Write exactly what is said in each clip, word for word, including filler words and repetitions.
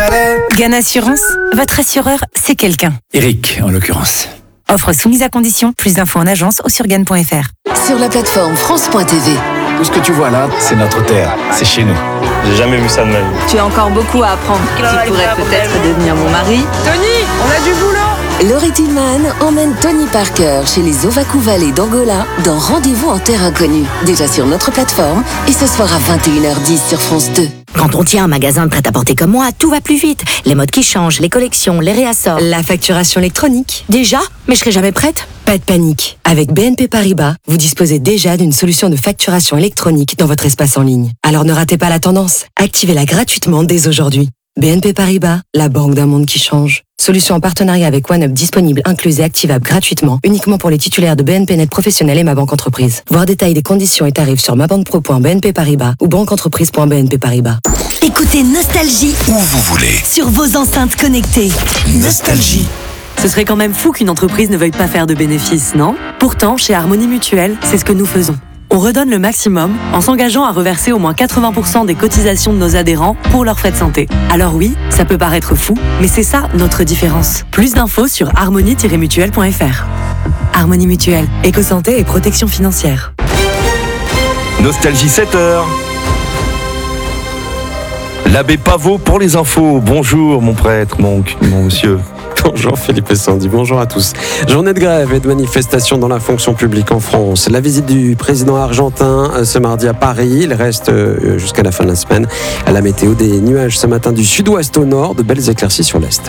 Gann Assurance, votre assureur, c'est quelqu'un. Eric, en l'occurrence. Offre soumise à condition. Plus d'infos en agence ou sur gann point f r. Sur la plateforme France point t v. Tout ce que tu vois là, c'est notre terre. C'est chez nous. J'ai jamais vu ça de ma vie. Tu as encore beaucoup à apprendre. Tu pourrais peut-être devenir mon mari. Tony, on a du boulot. Laurie Tillman emmène Tony Parker chez les Ovaku Valley d'Angola dans Rendez-vous en terre inconnue. Déjà sur notre plateforme et ce soir à vingt et une heures dix sur France deux. Quand on tient un magasin de prêt-à-porter comme moi, tout va plus vite. Les modes qui changent, les collections, les réassorts. La facturation électronique. Déjà ? Mais je serai jamais prête ? Pas de panique. Avec B N P Paribas, vous disposez déjà d'une solution de facturation électronique dans votre espace en ligne. Alors ne ratez pas la tendance. Activez-la gratuitement dès aujourd'hui. B N P Paribas, la banque d'un monde qui change. Solution en partenariat avec OneUp disponible, incluse et activable gratuitement, uniquement pour les titulaires de B N P Net Professionnel et Ma Banque Entreprise. Voir détail des conditions et tarifs sur mabanquepro point b n p paribas ou banqueentreprise point b n p paribas. Écoutez Nostalgie où vous voulez sur vos enceintes connectées. Nostalgie. Ce serait quand même fou qu'une entreprise ne veuille pas faire de bénéfices, non ? Pourtant, chez Harmonie Mutuelle, c'est ce que nous faisons. On redonne le maximum en s'engageant à reverser au moins quatre-vingts pour cent des cotisations de nos adhérents pour leurs frais de santé. Alors oui, ça peut paraître fou, mais c'est ça notre différence. Plus d'infos sur harmonie tiret mutuelle point f r. Harmonie Mutuelle, éco-santé et protection financière. Nostalgie sept heures. L'abbé Pavot pour les infos. Bonjour mon prêtre, mon, mon monsieur. Bonjour Philippe et Sandy, bonjour à tous. Journée de grève et de manifestation dans la fonction publique en France. La visite du président argentin ce mardi à Paris. Il reste jusqu'à la fin de la semaine. À la météo, des nuages ce matin du sud-ouest au nord, de belles éclaircies sur l'est.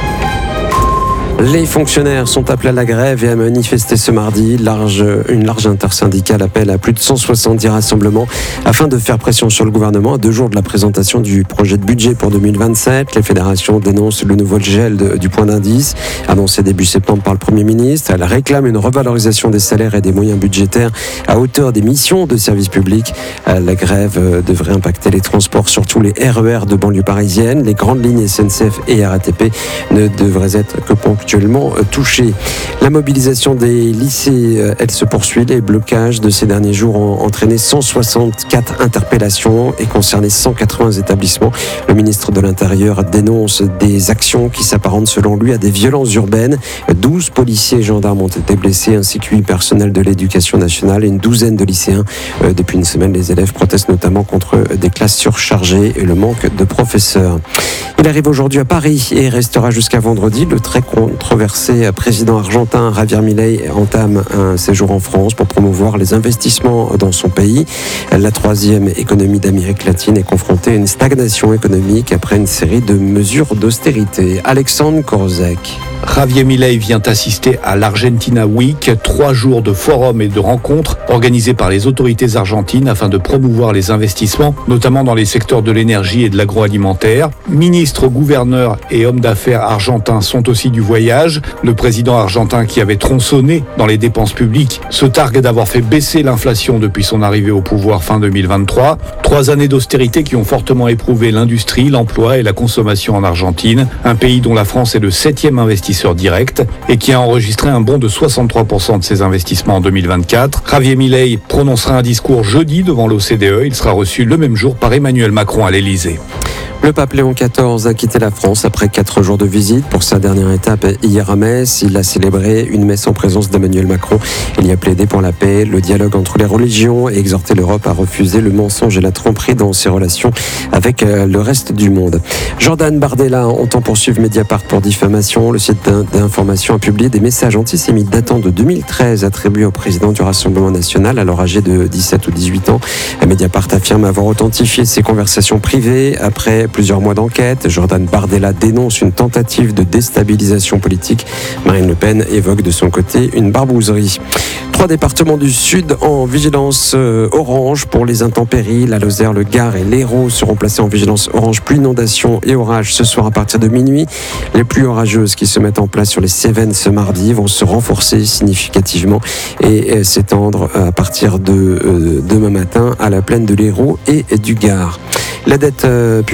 Les fonctionnaires sont appelés à la grève et à manifester ce mardi. Large, une large intersyndicale appelle à plus de cent soixante-dix rassemblements afin de faire pression sur le gouvernement à deux jours de la présentation du projet de budget pour deux mille vingt-sept. Les fédérations dénoncent le nouveau gel de, du point d'indice annoncé début septembre par le Premier ministre. Elles réclament une revalorisation des salaires et des moyens budgétaires à hauteur des missions de service public. La grève devrait impacter les transports, surtout les R E R de banlieue parisienne. Les grandes lignes S N C F et R A T P ne devraient être que ponctuelles. Touché. La mobilisation des lycées, elle se poursuit. Les blocages de ces derniers jours ont entraîné cent soixante-quatre interpellations et concerné cent quatre-vingts établissements. Le ministre de l'Intérieur dénonce des actions qui s'apparentent selon lui à des violences urbaines. douze policiers et gendarmes ont été blessés ainsi que huit personnels de l'éducation nationale et une douzaine de lycéens. Depuis une semaine, les élèves protestent notamment contre des classes surchargées et le manque de professeurs. Il arrive aujourd'hui à Paris et restera jusqu'à vendredi. Le très controversé président argentin Javier Milei entame un séjour en France pour promouvoir les investissements dans son pays. La troisième économie d'Amérique latine est confrontée à une stagnation économique après une série de mesures d'austérité. Alexandre Korzek. Javier Milei vient assister à l'Argentina Week, trois jours de forums et de rencontres organisés par les autorités argentines afin de promouvoir les investissements, notamment dans les secteurs de l'énergie et de l'agroalimentaire. Ministres, gouverneurs et hommes d'affaires argentins sont aussi du voyage. Le président argentin, qui avait tronçonné dans les dépenses publiques, se targue d'avoir fait baisser l'inflation depuis son arrivée au pouvoir fin deux mille vingt-trois. Trois années d'austérité qui ont fortement éprouvé l'industrie, l'emploi et la consommation en Argentine, un pays dont la France est le septième investisseur direct et qui a enregistré un bond de soixante-trois pour cent de ses investissements en deux mille vingt-quatre. Javier Milei prononcera un discours jeudi devant l'O C D E. Il sera reçu le même jour par Emmanuel Macron à l'Élysée. Le pape Léon quatorze a quitté la France après quatre jours de visite. Pour sa dernière étape hier à Metz, il a célébré une messe en présence d'Emmanuel Macron. Il y a plaidé pour la paix, le dialogue entre les religions et exhorté l'Europe à refuser le mensonge et la tromperie dans ses relations avec le reste du monde. Jordan Bardella entend poursuivre Mediapart pour diffamation. Le site d'information a publié des messages antisémites datant de deux mille treize attribués au président du Rassemblement national, alors âgé de dix-sept ou dix-huit ans. Mediapart affirme avoir authentifié ces conversations privées après plusieurs mois d'enquête. Jordan Bardella dénonce une tentative de déstabilisation politique. Marine Le Pen évoque de son côté une barbouzerie. Trois départements du Sud en vigilance orange pour les intempéries. La Lozère, le Gard et l'Hérault seront placés en vigilance orange pluie, inondation et orage ce soir à partir de minuit. Les pluies orageuses qui se mettent en place sur les Cévennes ce mardi vont se renforcer significativement et s'étendre à partir de demain matin à la plaine de l'Hérault et du Gard. La dette publique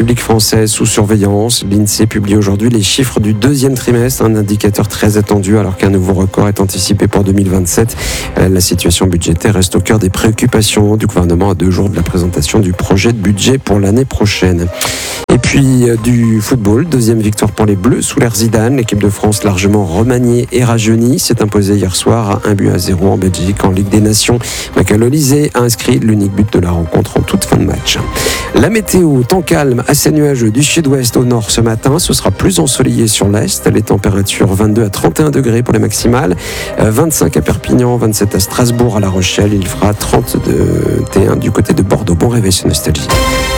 publique française sous surveillance. L'INSEE publie aujourd'hui les chiffres du deuxième trimestre, un indicateur très attendu alors qu'un nouveau record est anticipé pour deux mille vingt-sept. La situation budgétaire reste au cœur des préoccupations du gouvernement à deux jours de la présentation du projet de budget pour l'année prochaine. Et puis euh, du football, deuxième victoire pour les Bleus sous l'ère Zidane. L'équipe de France, largement remaniée et rajeunie, s'est imposée hier soir à un but à zéro en Belgique en Ligue des Nations. Michael Olise a inscrit l'unique but de la rencontre en toute fin de match. La météo, temps calme, assez nuageux du sud-ouest au nord ce matin. Ce sera plus ensoleillé sur l'est. Les températures vingt-deux à trente et un degrés pour les maximales. vingt-cinq à Perpignan, vingt-sept à Strasbourg, à La Rochelle. Il fera trente et un du côté de Bordeaux. Bon réveil sur Nostalgie.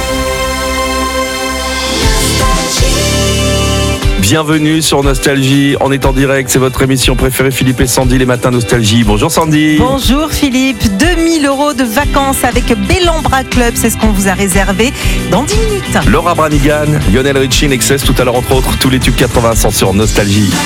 Bienvenue sur Nostalgie, on est en direct, c'est votre émission préférée, Philippe et Sandy, les matins Nostalgie. Bonjour Sandy. Bonjour Philippe, deux mille euros de vacances avec Bellambra Club, c'est ce qu'on vous a réservé dans dix minutes. Laura Branigan, Lionel Richie, Nexus, tout à l'heure entre autres, tous les tubes quatre-vingts cent sur Nostalgie.